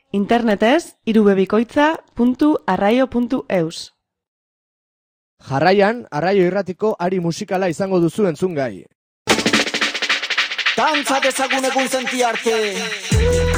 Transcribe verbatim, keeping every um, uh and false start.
Internetez irubebikoitza puntu arraio puntu eus. Jarraian, Arraio Irratiko ari musikala izango duzu entzungai. Dantza dezagun egun senti arte.